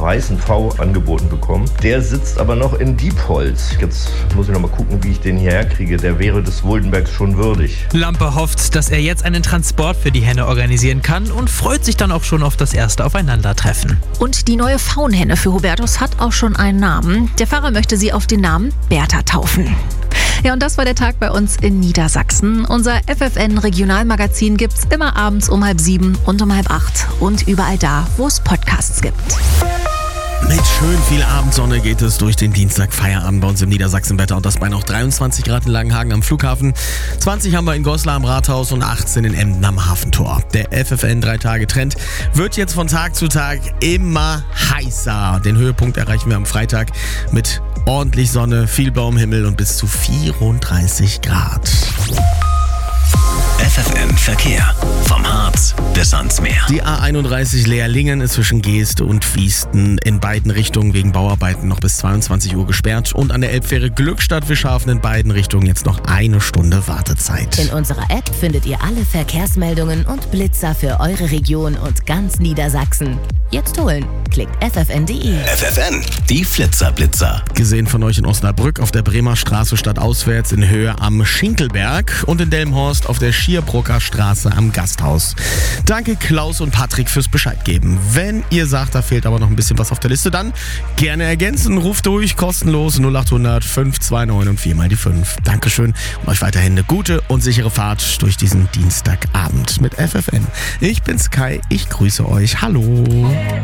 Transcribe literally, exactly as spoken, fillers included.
weißen V angeboten bekommen. Der sitzt aber noch in Diepholz. Jetzt muss ich noch mal gucken, wie ich den hierher kriege. Der wäre des Woldenbergs schon würdig. Lampe hofft, dass er jetzt einen Transport für die Henne organisieren kann und freut sich dann auch schon auf das erste Aufeinandertreffen. Und die neue Faunhenne für Hubertus hat auch schon einen Namen. Der Pfarrer möchte sie auf den Namen Bertha taufen. Ja, und das war der Tag bei uns in Niedersachsen. Unser F F N-Regionalmagazin gibt's immer abends um halb sieben und um halb acht und überall da, wo es Podcasts gibt. Mit schön viel Abendsonne geht es durch den Dienstag Feierabend bei uns im Niedersachsenwetter und das bei noch dreiundzwanzig Grad in Langenhagen am Flughafen. zwanzig haben wir in Goslar am Rathaus und achtzehn in Emden am Hafentor. Der F F N drei Tage Trend wird jetzt von Tag zu Tag immer heißer. Den Höhepunkt erreichen wir am Freitag mit ordentlich Sonne, viel blauem Himmel und bis zu vierunddreißig Grad. F F N Verkehr. Vom Harz bis ans Meer. Die A einunddreißig Leerlingen ist zwischen Geest und Wiesten in beiden Richtungen wegen Bauarbeiten noch bis zweiundzwanzig Uhr gesperrt. Und an der Elbfähre Glückstadt-Wischhafen in beiden Richtungen jetzt noch eine Stunde Wartezeit. In unserer App findet ihr alle Verkehrsmeldungen und Blitzer für eure Region und ganz Niedersachsen. Jetzt holen. Klickt f f n punkt d e. F F N, die Flitzer-Blitzer. Gesehen von euch in Osnabrück auf der Bremer Straße stadtauswärts in Höhe am Schinkelberg und in Delmenhorst auf der Schierbrucker Straße am Gasthaus. Danke Klaus und Patrick fürs Bescheid geben. Wenn ihr sagt, da fehlt aber noch ein bisschen was auf der Liste, dann gerne ergänzen. Ruft durch, kostenlos null achthundert fünf zwei neun und vier mal die fünf. Dankeschön und euch weiterhin eine gute und sichere Fahrt durch diesen Dienstagabend mit F F N. Ich bin's Kai, ich grüße euch. Hallo.